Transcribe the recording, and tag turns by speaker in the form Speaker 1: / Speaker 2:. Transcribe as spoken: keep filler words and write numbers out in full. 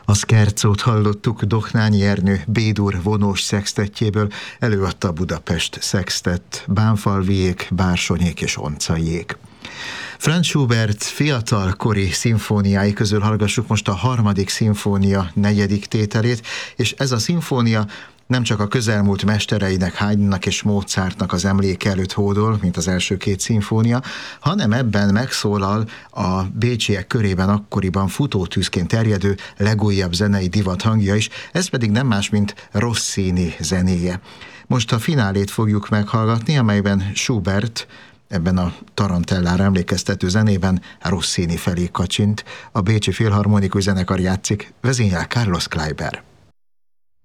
Speaker 1: A Scherzót hallottuk Doknányi Ernő B-dur vonós szextettjéből, előadta a Budapest Szextett, Bánfalviék, Bársonyék és Oncaiék. Franz Schubert fiatalkori szimfóniái közül hallgassuk most a harmadik szimfónia negyedik tételét, és ez a szimfónia nem csak a közelmúlt mestereinek, Haydnnak és Mozartnak az emléke előtt hódol, mint az első két szimfónia, hanem ebben megszólal a bécsiek körében akkoriban futótűzként terjedő legújabb zenei divat hangja is, ez pedig nem más, mint Rossini zenéje. Most a finálét fogjuk meghallgatni, amelyben Schubert ebben a tarantellára emlékeztető zenében Rossini felé kacsint. A Bécsi Filharmonikus Zenekar játszik, vezényel Carlos Kleiber.